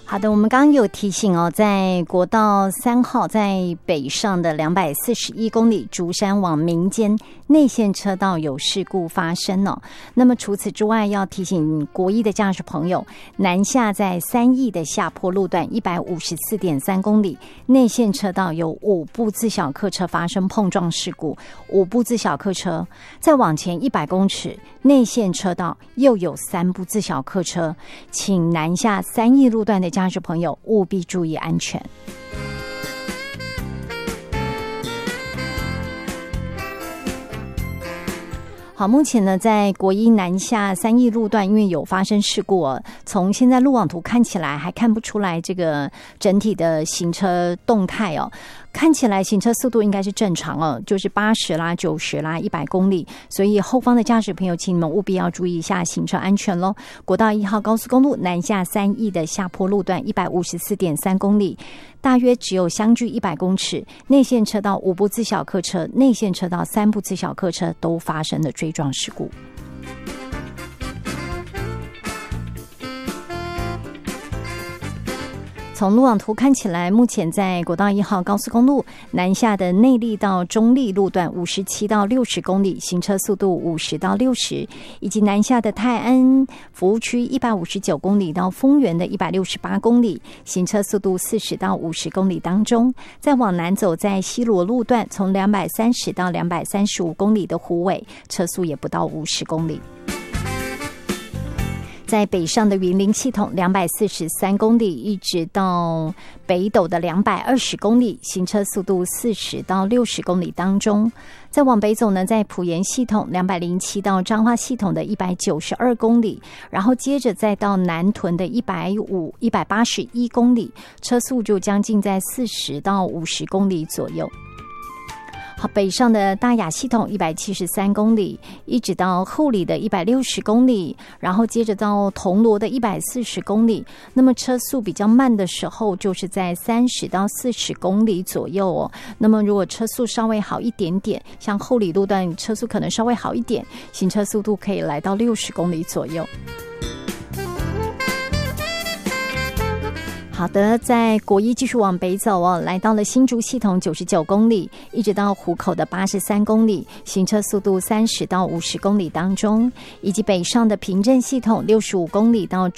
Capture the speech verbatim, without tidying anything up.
好的，我们刚刚有提醒哦，在国道三号在北上的两百四十一公里竹山往民间内线车道有事故发生哦。那么除此之外，要提醒国一的驾驶朋友，南下在三义的下坡路段一百五十四点三公里内线车道有五部自小客车发生碰撞事故，五部自小客车再往前一百公尺内线车道又有三部自小客车，请南下三义路段的驾驶朋友务必注意安全。好，目前呢，在国一南下三义路段，因为有发生事故哦，从现在路网图看起来还看不出来这个整体的行车动态哦。看起来行车速度应该是正常哦，就是八十啦、九十啦、一百公里，所以后方的驾驶朋友，请你们务必要注意一下行车安全咯。国道一号高速公路南下三义的下坡路段一百五十四点三公里，大约只有相距一百公尺，内线车道五部自小客车、内线车道三部自小客车都发生了追撞事故。从路网图看起来，目前在国道一号高速公路南下的内坜到中坜路段五十七到六十公里，行车速度五十到六十，以及南下的泰安服务区一百五十九公里到丰原的一百六十八公里，行车速度四十到五十公里当中。再往南走，在西螺路段从两百三十到两百三十五公里的虎尾，车速也不到五十公里。在北上的云林系统两百四十三公里，一直到北斗的两百二十公里，行车速度四十到六十公里当中。再往北走呢，在埔盐系统两百零七到彰化系统的一百九十二公里，然后接着再到南屯的一百五、一百八十一公里，车速就将近在四十到五十公里左右。好，北上的大雅系统一百七十三公里，一直到后里的一百六十公里，然后接着到铜锣的一百四十公里。那么车速比较慢的时候，就是在三十到四十公里左右哦。那么如果车速稍微好一点点，像后里路段车速可能稍微好一点，行车速度可以来到六十公里左右。好的，在国一继续往北走哦，来到了新竹系统九十九公里，一直到湖口的八十三公里，行车速度三十到五十公里当中，以及北上的平镇系统六十五公里到